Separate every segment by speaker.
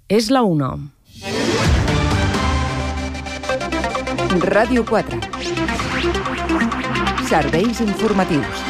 Speaker 1: És la 1.
Speaker 2: Ràdio 4. Serveis informatius.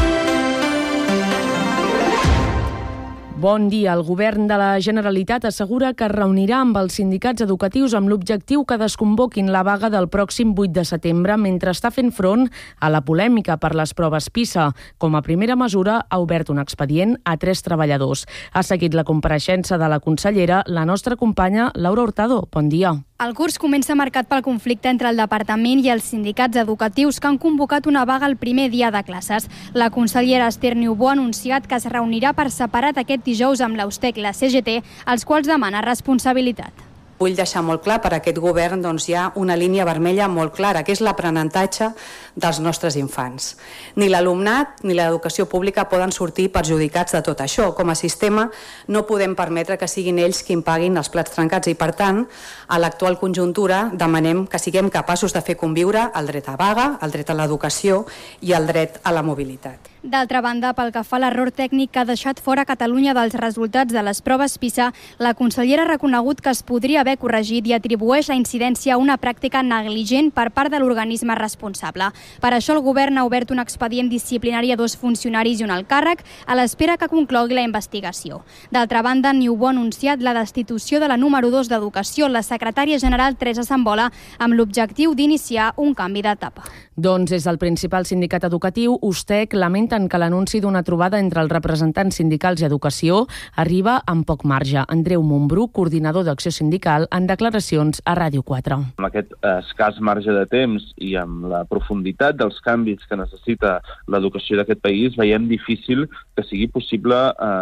Speaker 1: Bon dia. El govern de la Generalitat assegura que es reunirà amb els sindicats educatius amb l'objectiu que desconvoquin la vaga del pròxim 8 de setembre mentre està fent front a la polèmica per les proves PISA. Com a primera mesura, ha obert un expedient a 3 treballadors. Ha seguit la compareixença de la consellera, la nostra companya Laura Hurtado. Bon dia.
Speaker 3: El curs comença marcat pel conflicte entre el departament i els sindicats educatius que han convocat una vaga el primer dia de classes. La consellera Esther Niubó ha anunciat que es reunirà per separat aquest dijous amb l'Austec i la CGT, als quals demana responsabilitat.
Speaker 4: Vull deixar molt clar, per aquest govern hi ha una línia vermella molt clara, que és l'aprenentatge dels nostres infants. Ni l'alumnat ni l'educació pública poden sortir perjudicats de tot això. Com a sistema no podem permetre que siguin ells qui paguin els plats trencats i, per tant, a l'actual conjuntura demanem que siguem capaços de fer conviure el dret a vaga, el dret a l'educació i el dret a la mobilitat.
Speaker 3: D'altra banda, pel que fa a l'error tècnic que ha deixat fora Catalunya dels resultats de les proves PISA, la consellera ha reconegut que es podria haver corregit i atribueix la incidència a una pràctica negligent per part de l'organisme responsable. Per això el govern ha obert un expedient disciplinari a 2 funcionaris i un alt càrrec a l'espera que conclogui la investigació. D'altra banda, Niubó ha anunciat la destitució de la número 2 d'Educació, la secretària general Teresa Sambola, amb l'objectiu d'iniciar un canvi d'etapa.
Speaker 1: Doncs és el principal sindicat educatiu, Ustec, lamenten que l'anunci d'una trobada entre els representants sindicals i educació arriba amb poc marge. Andreu Montbrú, coordinador d'Acció Sindical, en declaracions a Ràdio 4.
Speaker 5: Amb aquest escàs marge de temps i amb la profunditat dels canvis que necessita l'educació d'aquest país, veiem difícil que sigui possible,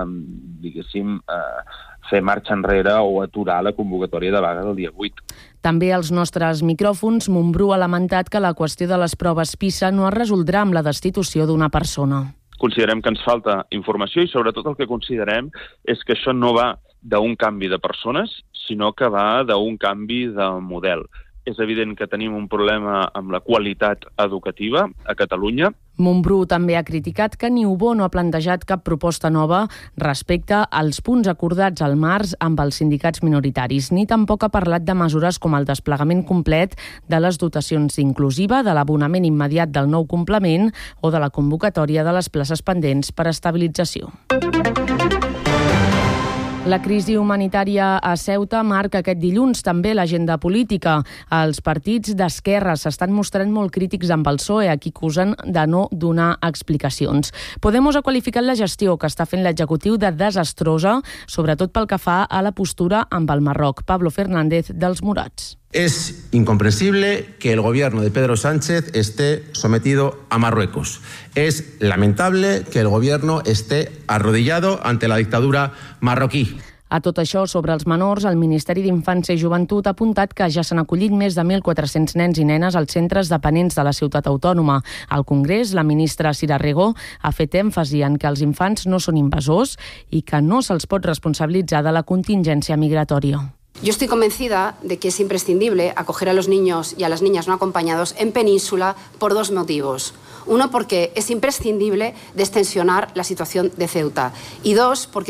Speaker 5: fer marxa enrere o aturar la convocatòria de vaga del dia 8.
Speaker 1: També als nostres micròfons, Montbrú ha lamentat que la qüestió de les proves PISA no es resoldrà amb la destitució d'una persona.
Speaker 5: Considerem que ens falta informació i sobretot el que considerem és que això no va d'un canvi de persones, sinó que va d'un canvi de model. És evident que tenim un problema amb la qualitat educativa a Catalunya.
Speaker 1: Montbrú també ha criticat que Niubó no ha plantejat cap proposta nova respecte als punts acordats al març amb els sindicats minoritaris, ni tampoc ha parlat de mesures com el desplegament complet de les dotacions inclusiva, de l'abonament immediat del nou complement o de la convocatòria de les places pendents per estabilització. La crisi humanitària a Ceuta marca aquest dilluns també l'agenda política. Els partits d'esquerra s'estan mostrant molt crítics amb el PSOE, a qui acusen de no donar explicacions. Podemos ha qualificat la gestió que està fent l'executiu de desastrosa, sobretot pel que fa a la postura amb el Marroc. Pablo Fernández, dels Morats.
Speaker 6: Es incomprensible que el gobierno de Pedro Sánchez esté sometido a Marruecos. Es lamentable que el gobierno esté arrodillado ante la dictadura marroquí.
Speaker 1: A tot això, sobre els menors, el Ministeri d'Infància i Joventut ha apuntat que ja s'han acollit més de 1.400 nens i nenes als centres dependents de la ciutat autònoma. Al Congrés, la ministra Sira Rego ha fet èmfasi en que els infants no són invasors i que no se'ls pot responsabilitzar de la contingència migratòria.
Speaker 7: Yo estoy convencida de que es imprescindible acoger a los niños y a las niñas no acompañados en Península por 2 motivos. Uno, porque es imprescindible destensionar la situación de Ceuta. Y 2, porque